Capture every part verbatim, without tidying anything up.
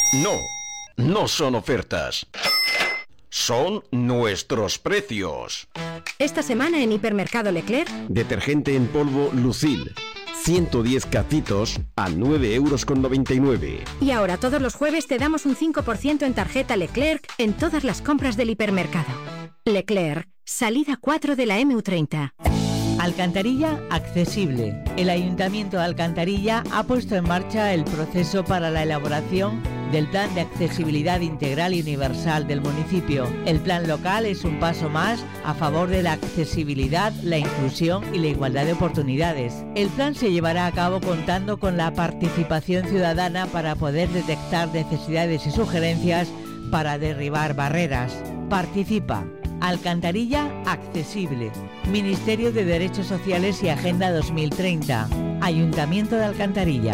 No, no son ofertas. Son nuestros precios. Esta semana en Hipermercado Leclerc. Detergente en polvo Lucil. ciento diez cacitos a nueve euros con noventa y nueve. Y ahora todos los jueves te damos un cinco por ciento en tarjeta Leclerc en todas las compras del hipermercado. Leclerc, salida cuatro de la eme u treinta. Alcantarilla accesible. El Ayuntamiento de Alcantarilla ha puesto en marcha el proceso para la elaboración del Plan de Accesibilidad Integral y Universal del municipio. El plan local es un paso más a favor de la accesibilidad, la inclusión y la igualdad de oportunidades. El plan se llevará a cabo contando con la participación ciudadana para poder detectar necesidades y sugerencias para derribar barreras. Participa. Alcantarilla accesible. Ministerio de Derechos Sociales y Agenda dos mil treinta. Ayuntamiento de Alcantarilla.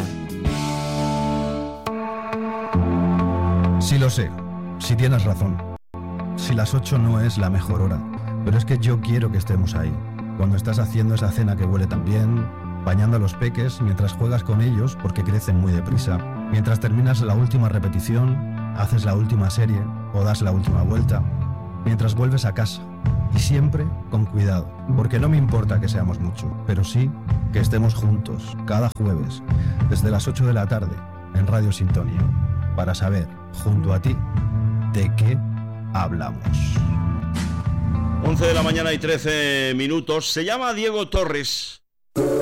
Sí lo sé, sí tienes razón. Si las ocho no es la mejor hora, pero es que yo quiero que estemos ahí. Cuando estás haciendo esa cena que huele tan bien, bañando a los peques mientras juegas con ellos porque crecen muy deprisa, mientras terminas la última repetición, haces la última serie o das la última vuelta, mientras vuelves a casa. Y siempre con cuidado, porque no me importa que seamos mucho, pero sí que estemos juntos cada jueves desde las ocho de la tarde en Radio Sintonía, para saber, junto a ti, de qué hablamos. once de la mañana y trece minutos. Se llama Diego Torres.